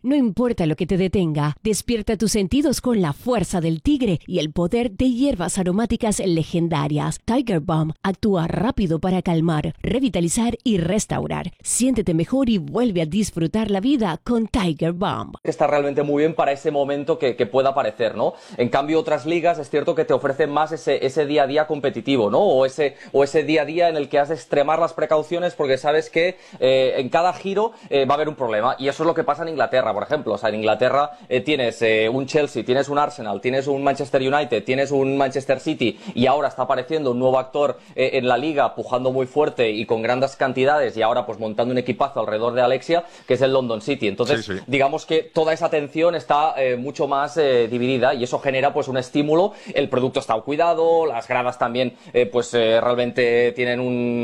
No importa lo que te detenga, despierta tus sentidos con la fuerza del tigre y el poder de hierbas aromáticas legendarias. Tiger Balm actúa rápido para calmar, revitalizar y restaurar. Siéntete mejor y vuelve a disfrutar la vida con Tiger Balm. Está realmente muy bien para ese momento que pueda aparecer, ¿no? En cambio, otras ligas es cierto que te ofrecen más ese día a día competitivo, ¿no? O ese día a día en el que has de extremar las precauciones porque sabes que en cada giro va a haber un problema. Y eso es lo que pasa en Inglaterra, por ejemplo. O sea, en Inglaterra tienes un Chelsea, tienes un Arsenal, tienes un Manchester United, tienes un Manchester City y ahora está apareciendo un nuevo actor en la liga pujando muy fuerte y con grandes cantidades y ahora pues montando un equipazo alrededor de Alexia, que es el London City. Entonces, digamos que toda esa atención está mucho más dividida y eso genera pues un estímulo. El producto está cuidado, las gradas también realmente tienen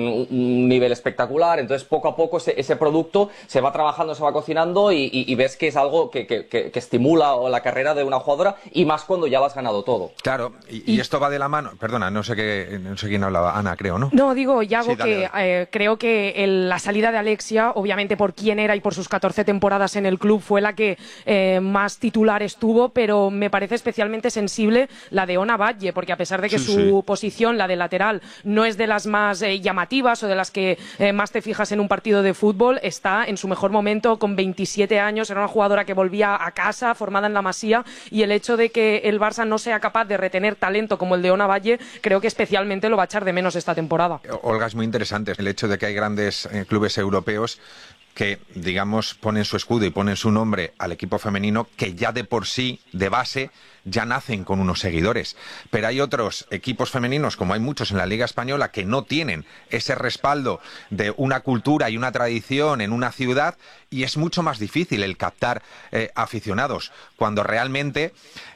un nivel espectacular. Entonces, poco a poco ese producto se va trabajando, se va cocinando y ves que es algo que estimula la carrera de una jugadora y más cuando ya lo has ganado todo. Claro, y esto va de la mano. Perdona, no sé quién hablaba. Ana, creo, ¿no? No, digo, Yago, sí, dale. Creo que la salida de Alexia, obviamente por quién era y por sus 14 temporadas en el club, fue la que más titulares tuvo, pero me parece especialmente sensible la de Ona Batlle, porque a pesar de que su posición, la de lateral, no es de las más llamativas o de las que más te fijas en un partido de fútbol, está en su mejor momento con 27 años, era una jugadora que volvía a casa, formada en la Masía, y el hecho de que el Barça no sea capaz de retener talento como el de Ona Batlle, creo que especialmente lo va a echar de menos esta temporada. Olga, es muy interesante el hecho de que hay grandes clubes europeos que, digamos, ponen su escudo y ponen su nombre al equipo femenino, que ya de por sí, de base, ya nacen con unos seguidores. Pero hay otros equipos femeninos, como hay muchos en la Liga Española, que no tienen ese respaldo de una cultura y una tradición en una ciudad, y es mucho más difícil el captar aficionados. Cuando realmente,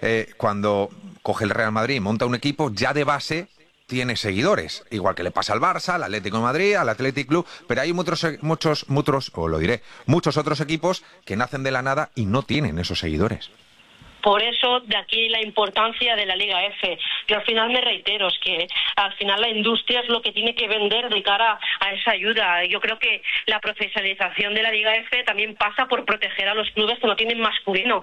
cuando coge el Real Madrid y monta un equipo, ya de base tiene seguidores, igual que le pasa al Barça, al Atlético de Madrid, al Athletic Club, pero hay muchos otros equipos que nacen de la nada y no tienen esos seguidores. Por eso, de aquí la importancia de la Liga F. Yo al final me reitero, es que al final la industria es lo que tiene que vender de cara a esa ayuda. Yo creo que la profesionalización de la Liga F también pasa por proteger a los clubes que no tienen masculino.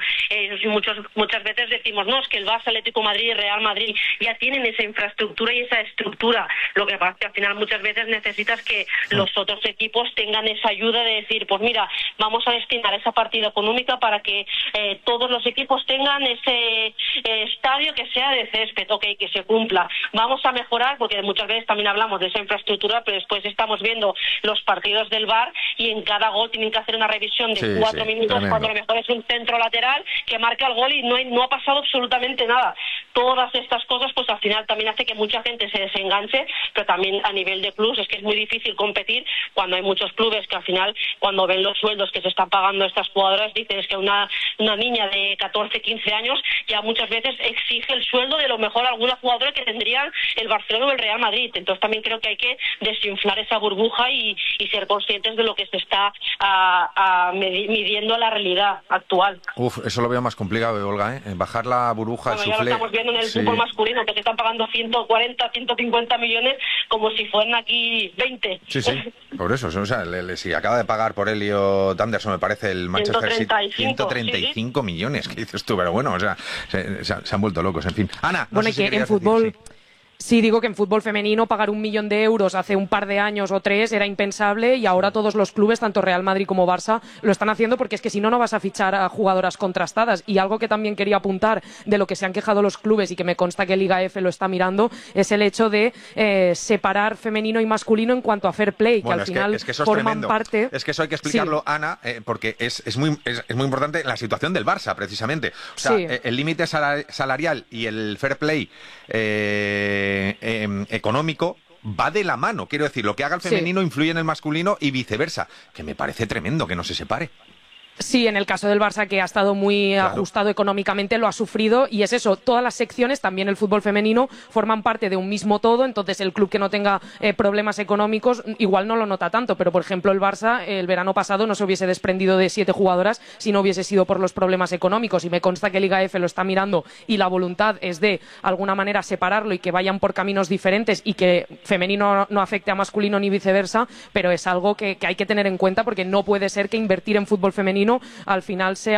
Muchas veces decimos, no, es que el Barça, Atlético de Madrid, Real Madrid ya tienen esa infraestructura y esa estructura. Lo que pasa es que al final muchas veces necesitas que los otros equipos tengan esa ayuda de decir, pues mira, vamos a destinar esa partida económica para que todos los equipos tengan ese estadio que sea de césped, que se cumpla. Vamos a mejorar, porque muchas veces también hablamos de esa infraestructura, pero después estamos viendo los partidos del VAR y en cada gol tienen que hacer una revisión de 4 minutos, tremendo, cuando a lo mejor es un centro lateral que marca el gol y no ha pasado absolutamente nada. Todas estas cosas pues al final también hace que mucha gente se desenganche, pero también a nivel de clubes es que es muy difícil competir cuando hay muchos clubes que al final, cuando ven los sueldos que se están pagando a estas jugadoras, dicen es que una niña de 14, 15 años ya muchas veces exige el sueldo de lo mejor alguna jugadora que tendrían el Barcelona o el Real Madrid. Entonces también creo que hay que desinflar esa burbuja y ser conscientes de lo que se está midiendo a la realidad actual. Eso lo veo más complicado, Olga, bajar la burbuja, bueno, el ya suflé. lo estamos viendo en el fútbol masculino, que se están pagando 140, 150 millones como si fueran aquí 20. Sí, por eso, o sea, si acaba de pagar por Elliot Anderson, me parece, el Manchester City, 135 millones, ¿qué dices tú? Pero bueno, o sea, se han vuelto locos, en fin. Ana, no sé si que en fútbol... Decir, sí, digo que en fútbol femenino pagar 1 millón de euros hace un par de años o 3 era impensable y ahora todos los clubes, tanto Real Madrid como Barça, lo están haciendo porque es que si no, no vas a fichar a jugadoras contrastadas. Y algo que también quería apuntar de lo que se han quejado los clubes y que me consta que Liga F lo está mirando es el hecho de separar femenino y masculino en cuanto a fair play, bueno, que al final es que eso es forman tremendo. parte... Es que eso hay que explicarlo, Ana, porque es muy importante la situación del Barça, precisamente. O sea, el límite salarial y el fair play económico va de la mano, quiero decir, lo que haga el femenino influye en el masculino y viceversa, que me parece tremendo que no se separe. Sí, en el caso del Barça, que ha estado muy ajustado económicamente, lo ha sufrido, y es eso, todas las secciones, también el fútbol femenino, forman parte de un mismo todo. Entonces el club que no tenga problemas económicos igual no lo nota tanto, pero por ejemplo el Barça el verano pasado no se hubiese desprendido de 7 jugadoras si no hubiese sido por los problemas económicos, y me consta que Liga F lo está mirando y la voluntad es de alguna manera separarlo y que vayan por caminos diferentes y que femenino no afecte a masculino ni viceversa, pero es algo que hay que tener en cuenta, porque no puede ser que invertir en fútbol femenino al final sea